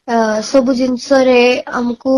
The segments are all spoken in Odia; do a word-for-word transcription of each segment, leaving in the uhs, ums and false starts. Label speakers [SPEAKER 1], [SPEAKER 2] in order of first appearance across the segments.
[SPEAKER 1] ସବୁ ଜିନିଷରେ ଆମକୁ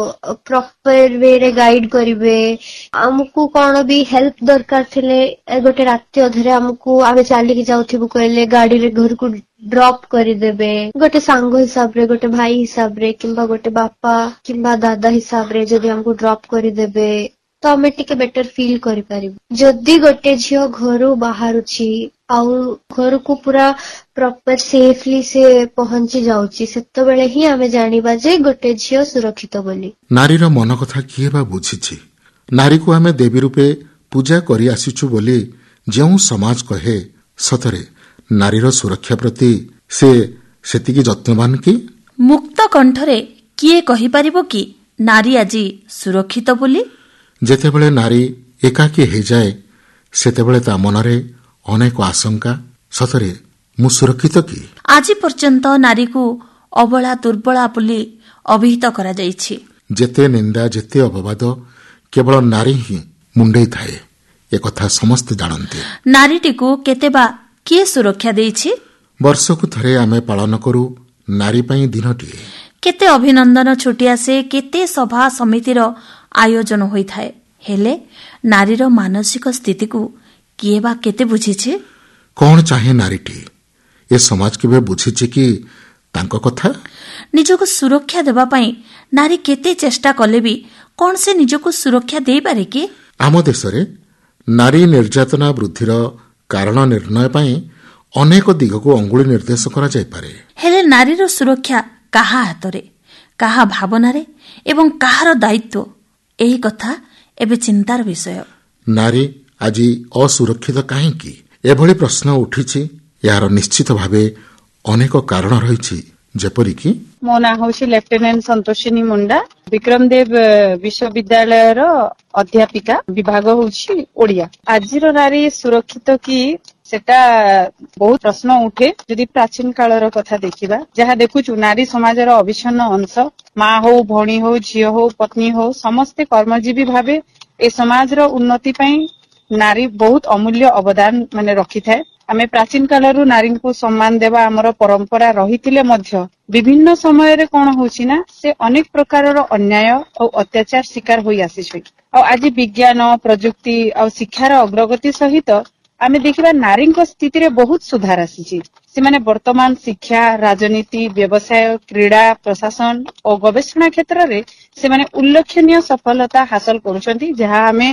[SPEAKER 1] ପ୍ରପର वे रे ଗାଇଡ କରିବେ। ଆମକୁ କଣ ବି ହେଲ୍ପ ଦରକାର ଥିଲେ ଗୋଟେ ରାତି ଅଧରେ ଆମକୁ ଆମେ ଚାଲିକି ଯାଉଥିବୁ କହିଲେ ଗାଡିରେ ଘରକୁ ଡ୍ରପ କରିଦେବେ। ଗୋଟେ ସାଙ୍ଗ ହିସାବରେ, ଗୋଟେ ଭାଇ ହିସାବରେ, କିମ୍ବା ଗୋଟେ ବାପା କିମ୍ବା ଦାଦା ହିସାବରେ ଯଦି ଆମକୁ ଡ୍ରପ କରିଦେବେ ତ ଆମେ ଟିକେ ବେଟର ଫିଲ୍ କରିପାରିବୁ। ଯଦି ଗୋଟେ ଝିଅ ଘରୁ ବାହାରୁଛି ଆଉ ଘରକୁ ପୁରା ପ୍ରପର ସେଫଲି ସେ ପହଞ୍ଚି ଯାଉଛି, ସେତେବେଳେ ହିଁ ଆମେ ଜାଣିବା ଯେ ଗୋଟେ ଝିଅ ସୁରକ୍ଷିତ ବୋଲି।
[SPEAKER 2] ନାରୀର ମନ କଥା କିଏ ବା ବୁଝିଛି? ନାରୀକୁ ଆମେ ଦେବୀ ରୂପେ ପୂଜା କରି ଆସିଛୁ ବୋଲି ଯେଉଁ ସମାଜ କହେ, ସତରେ ନାରୀର ସୁରକ୍ଷା ପ୍ରତି ସେ ସେତିକି ଯତ୍ନବାନ କି?
[SPEAKER 3] ମୁକ୍ତ କଣ୍ଠରେ କିଏ କହିପାରିବ କି ନାରୀ ଆଜି ସୁରକ୍ଷିତ ବୋଲି?
[SPEAKER 2] ଯେତେବେଳେ ନାରୀ ଏକାକୀ ହୋଇଯାଏ, ସେତେବେଳେ ତା ମନରେ ଅନେକ ଆଶଙ୍କା, ସତରେ ମୁଁ ସୁରକ୍ଷିତ କି?
[SPEAKER 3] ଆଜି ପର୍ଯ୍ୟନ୍ତ ନାରୀକୁ ଅବଳା ଦୁର୍ବଳା ବୋଲି ଅଭିହିତ କରାଯାଇଛି।
[SPEAKER 2] ଯେତେ ନିନ୍ଦା, ଯେତେ ଅପବାଦ କେବଳ ନାରୀ ହିଁ ମୁଣ୍ଡେଇ ଥାଏ, ଏକଥା ସମସ୍ତେ ଜାଣନ୍ତି।
[SPEAKER 3] ନାରୀଟିକୁ କେତେ ବା କିଏ ସୁରକ୍ଷା ଦେଇଛି?
[SPEAKER 2] ବର୍ଷକୁ ଥରେ ଆମେ ପାଳନ କରୁ ନାରୀ ପାଇଁ ଦିନଟିଏ।
[SPEAKER 3] କେତେ ଅଭିନନ୍ଦନ ଛୁଟି ଆସେ, କେତେ ସଭା ସମିତିର ଆୟୋଜନ ହୋଇଥାଏ, ହେଲେ ନାରୀର ମାନସିକ ସ୍ଥିତିକୁ କିଏ ବା କେତେ ବୁଝିଛି?
[SPEAKER 2] କଣ ଚାହେଁ ନାରୀଟି? ଏ ସମାଜ କେବେ ବୁଝିଛି କି ତାଙ୍କ କଥା?
[SPEAKER 3] ନିଜକୁ ସୁରକ୍ଷା ଦେବା ପାଇଁ ନାରୀ କେତେ ଚେଷ୍ଟା କଲେ ବି କଣ ସେ ନିଜକୁ ସୁରକ୍ଷା ଦେଇପାରେ କି?
[SPEAKER 2] ଆମ ଦେଶରେ ନାରୀ ନିର୍ଯାତନା ବୃଦ୍ଧିର କାରଣ ନିର୍ଣ୍ଣୟ ପାଇଁ ଅନେକ ଦିଗକୁ ଅଙ୍ଗୁଳି ନିର୍ଦ୍ଦେଶ କରାଯାଇପାରେ।
[SPEAKER 3] ହେଲେ ନାରୀର ସୁରକ୍ଷା କାହା ହାତରେ, କାହା ଭାବନାରେ ଏବଂ କାହାର ଦାୟିତ୍ୱ, ଏହି କଥା ଏବେ ଚିନ୍ତାର ବିଷୟ।
[SPEAKER 2] ନାରୀ ଆଜି ଅସୁରକ୍ଷିତ କାହିଁକି? ଏଭଳି ପ୍ରଶ୍ନ ଉଠିଛି। ଏହାର ନିଶ୍ଚିତ ଭାବେ ଅନେକ କାରଣ ରହିଛି, ଯେପରିକି
[SPEAKER 4] ମୋ ନାଁ ହେଉଛି ଲେଫ୍ଟେନାଣ୍ଟ ସନ୍ତୋଷିନୀ ମୁଣ୍ଡା, ବିକ୍ରମ ଦେବ ବିଶ୍ୱବିଦ୍ୟାଳୟର ଅଧ୍ୟାପିକା, ବିଭାଗ ହେଉଛି ଓଡିଆ। ଆଜିର ନାରୀ ସୁରକ୍ଷିତ କି ସେଟା ବହୁତ ପ୍ରଶ୍ନ ଉଠେ। ଯଦି ପ୍ରାଚୀନ କାଳର କଥା ଦେଖିବା, ଯାହା ଦେଖୁଛୁ ନାରୀ ସମାଜର ଅବିଚ୍ଛନ୍ନ ଅଂଶ। ମା ହଉ, ଭଉଣୀ ହଉ, ଝିଅ ହଉ, ପତ୍ନୀ ହଉ, ସମସ୍ତେ କର୍ମଜୀବୀ ଭାବେ ଏ ସମାଜର ଉନ୍ନତି ପାଇଁ ନାରୀ ବହୁତ ଅମୂଲ୍ୟ ଅବଦାନ ମାନେ ରଖିଥାଏ। ଆମେ ପ୍ରାଚୀନ କାଳରୁ ନାରୀଙ୍କୁ ସମ୍ମାନ ଦେବା ଆମର ପରମ୍ପରା ରହିଥିଲେ ମଧ୍ୟ ବିଭିନ୍ନ ସମୟରେ କଣ ହଉଛି ନା, ସେ ଅନେକ ପ୍ରକାରର ଅନ୍ୟାୟ ଆଉ ଅତ୍ୟାଚାର ଶିକାର ହୋଇ ଆସିଛି। ଆଉ ଆଜି ବିଜ୍ଞାନ, ପ୍ରଯୁକ୍ତି ଆଉ ଶିକ୍ଷାର ଅଗ୍ରଗତି ସହିତ ଆମେ ଦେଖିବା ନାରୀଙ୍କ ସ୍ଥିତିରେ ବହୁତ ସୁଧାର ଆସିଛି। ସେମାନେ ବର୍ତ୍ତମାନ ଶିକ୍ଷା, ରାଜନୀତି, ବ୍ୟବସାୟ, କ୍ରୀଡ଼ା, ପ୍ରଶାସନ ଓ ଗବେଷଣା କ୍ଷେତ୍ରରେ ସେମାନେ ଉଲ୍ଲେଖନୀୟ ସଫଳତା ହାସଲ କରୁଛନ୍ତି, ଯାହା ଆମେ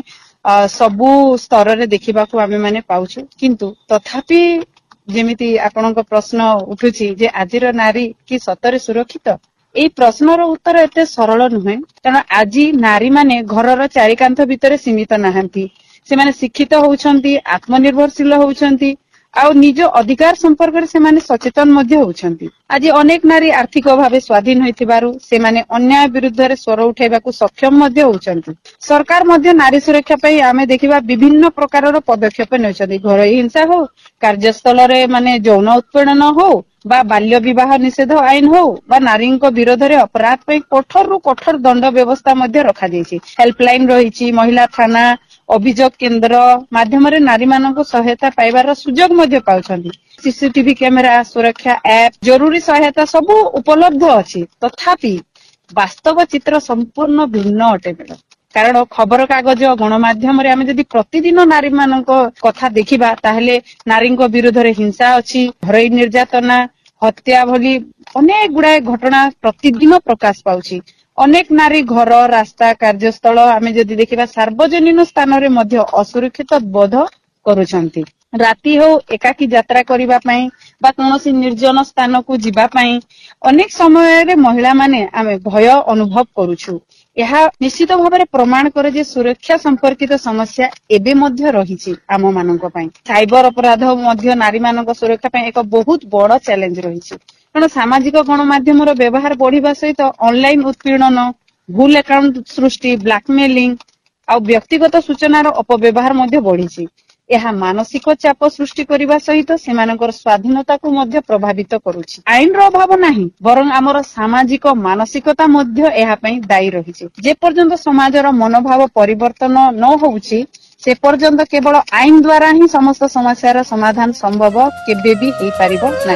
[SPEAKER 4] ସବୁ ସ୍ତରରେ ଦେଖିବାକୁ ଆମେ ମାନେ ପାଉଛୁ। କିନ୍ତୁ ତଥାପି ଯେମିତି ଆପଣଙ୍କ ପ୍ରଶ୍ନ ଉଠୁଛି ଯେ ଆଜିର ନାରୀ କି ସତରେ ସୁରକ୍ଷିତ, ଏଇ ପ୍ରଶ୍ନର ଉତ୍ତର ଏତେ ସରଳ ନୁହେଁ। କାରଣ ଆଜି ନାରୀମାନେ ଘରର ଚାରିକାନ୍ଥ ଭିତରେ ସୀମିତ ନାହାନ୍ତି। ସେମାନେ ଶିକ୍ଷିତ ହଉଛନ୍ତି, ଆତ୍ମନିର୍ଭରଶୀଳ ହଉଛନ୍ତି, ଆଉ ନିଜ ଅଧିକାର ସମ୍ପର୍କରେ ସେମାନେ ସଚେତନ ମଧ୍ୟ ହଉଛନ୍ତି। ଆଜି ଅନେକ ନାରୀ ଆର୍ଥିକ ଭାବେ ସ୍ୱାଧୀନ ହୋଇଥିବାରୁ ସେମାନେ ଅନ୍ୟାୟ ବିରୁଦ୍ଧରେ ସ୍ୱର ଉଠାଇବାକୁ ସକ୍ଷମ ମଧ୍ୟ ହଉଛନ୍ତି। ସରକାର ମଧ୍ୟ ନାରୀ ସୁରକ୍ଷା ପାଇଁ ଆମେ ଦେଖିବା ବିଭିନ୍ନ ପ୍ରକାରର ପଦକ୍ଷେପ ନେଉଛନ୍ତି। ଘରୋଇ ହିଂସା ହଉ, କାର୍ଯ୍ୟସ୍ଥଳରେ ମାନେ ଯୌନ ଉତ୍ପୀଡ଼ନ ହଉ, ବା ବାଲ୍ୟ ବିବାହ ନିଷେଧ ଆଇନ ହଉ, ବା ନାରୀଙ୍କ ବିରୋଧରେ ଅପରାଧ ପାଇଁ କଠୋରରୁ କଠୋର ଦଣ୍ଡ ବ୍ୟବସ୍ଥା ମଧ୍ୟ ରଖାଯାଇଛି। ହେଲ୍ପଲାଇନ ରହିଛି, ମହିଳା ଥାନା, ଅଭିଯୋଗ କେନ୍ଦ୍ର ମାଧ୍ୟମରେ ନାରୀମାନଙ୍କୁ ସହାୟତା ପାଇବାର ସୁଯୋଗ ମଧ୍ୟ ପାଉଛନ୍ତି। ସିସିଟିଭି କ୍ୟାମେରା, ସୁରକ୍ଷା ଆପ, ଜରୁରୀ ସହାୟତା ସବୁ ଉପଲବ୍ଧ ଅଛି। ତଥାପି ବାସ୍ତବ ଚିତ୍ର ସମ୍ପୂର୍ଣ୍ଣ ଭିନ୍ନ ଅଟେ। କାରଣ ଖବର କାଗଜ, ଗଣମାଧ୍ୟମରେ ଆମେ ଯଦି ପ୍ରତିଦିନ ନାରୀ ମାନଙ୍କ କଥା ଦେଖିବା, ତାହେଲେ ନାରୀଙ୍କ ବିରୁଦ୍ଧରେ ହିଂସା ଅଛି, ଘରୋଇ ନିର୍ଯାତନା, ହତ୍ୟା ଭଳି ଅନେକ ଗୁଡାଏ ଘଟଣା ପ୍ରତିଦିନ ପ୍ରକାଶ ପାଉଛି। ଅନେକ ନାରୀ ଘର, ରାସ୍ତା, କାର୍ଯ୍ୟସ୍ଥଳ ଆମେ ଯଦି ଦେଖିବା ସାର୍ବଜନୀନ ସ୍ଥାନରେ ମଧ୍ୟ ଅସୁରକ୍ଷିତ ବୋଧ କରୁଛନ୍ତି। ରାତି ହଉ, ଏକାକୀ ଯାତ୍ରା କରିବା ପାଇଁ ବା କୌଣସି ନିର୍ଜନ ସ୍ଥାନକୁ ଯିବା ପାଇଁ ଅନେକ ସମୟରେ ମହିଳା ମାନେ ଆମେ ଭୟ ଅନୁଭବ କରୁଛୁ। ଏହା ନିଶ୍ଚିତ ଭାବରେ ପ୍ରମାଣ କରେ ଯେ ସୁରକ୍ଷା ସମ୍ପର୍କିତ ସମସ୍ୟା ଏବେ ମଧ୍ୟ ରହିଛି ଆମ ମାନଙ୍କ ପାଇଁ। ସାଇବର ଅପରାଧ ମଧ୍ୟ ନାରୀ ମାନଙ୍କ ସୁରକ୍ଷା ପାଇଁ ଏକ ବହୁତ ବଡ ଚ୍ୟାଲେଞ୍ଜ ରହିଛି। କାରଣ ସାମାଜିକ ଗଣମାଧ୍ୟମର ବ୍ୟବହାର ବଢିବା ସହିତ ଅନଲାଇନ ଉତ୍ପୀଡ଼ନ, ଭୁଲ ଆକାଉଣ୍ଟ ସୃଷ୍ଟି, ବ୍ଲାକମେଲିଂ ଆଉ ବ୍ୟକ୍ତିଗତ ସୂଚନାର ଅପବ୍ୟବହାର ମଧ୍ୟ ବଢିଛି। ଏହା ମାନସିକ ଚାପ ସୃଷ୍ଟି କରିବା ସହିତ ସେମାନଙ୍କର ସ୍ୱାଧୀନତାକୁ ମଧ୍ୟ ପ୍ରଭାବିତ କରୁଛି। ଆଇନର ଅଭାବ ନାହିଁ, ବରଂ ଆମର ସାମାଜିକ ମାନସିକତା ମଧ୍ୟ ଏହା ପାଇଁ ଦାୟୀ ରହିଛି। ଯେ ପର୍ଯ୍ୟନ୍ତ ସମାଜର ମନୋଭାବ ପରିବର୍ତ୍ତନ ନ ହଉଛି, ସେ ପର୍ଯ୍ୟନ୍ତ କେବଳ ଆଇନ ଦ୍ୱାରା ହିଁ ସମସ୍ତ ସମସ୍ୟାର ସମାଧାନ ସମ୍ଭବ କେବେ ବି ହେଇପାରିବ ନାହିଁ।